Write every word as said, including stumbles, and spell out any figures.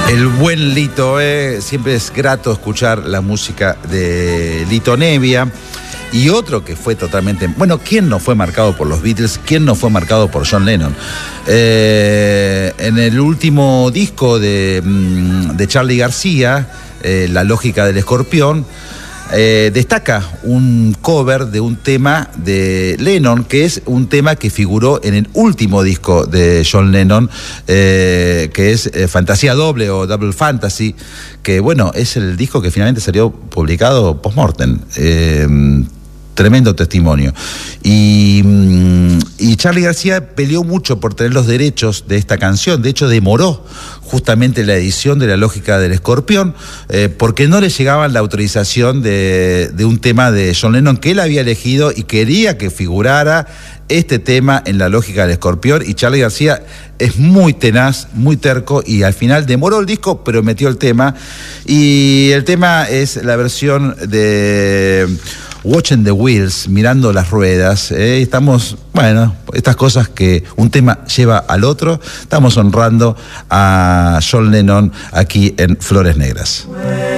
El buen Lito, eh. Siempre es grato escuchar la música de Lito Nebbia. Y otro que fue totalmente... Bueno, ¿quién no fue marcado por los Beatles? ¿Quién no fue marcado por John Lennon? Eh, en el último disco de, de Charly García, eh, La lógica del escorpión, eh, destaca un cover de un tema de Lennon, que es un tema que figuró en el último disco de John Lennon, eh, que es eh, Fantasía Doble o Double Fantasy, que bueno, es el disco que finalmente salió publicado post-mortem. Eh, Tremendo testimonio. Y, y Charly García peleó mucho por tener los derechos de esta canción. De hecho, demoró justamente la edición de La lógica del escorpión, eh, porque no le llegaba la autorización de, de un tema de John Lennon que él había elegido y quería que figurara este tema en La lógica del escorpión. Y Charly García es muy tenaz, muy terco, y al final demoró el disco, pero metió el tema. Y el tema es la versión de Watching the Wheels, mirando las ruedas. Eh, estamos, bueno, estas cosas que un tema lleva al otro. Estamos honrando a John Lennon aquí en Flores Negras.